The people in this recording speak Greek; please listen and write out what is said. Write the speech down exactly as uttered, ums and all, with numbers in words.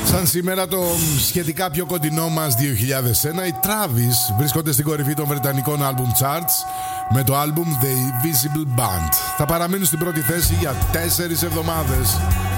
Σαν σήμερα το σχετικά πιο κοντινό μας δύο χιλιάδες ένα, οι Travis βρίσκονται στην κορυφή των βρετανικών album charts με το album The Invisible Band. Θα παραμείνουν στην πρώτη θέση για τέσσερις εβδομάδες.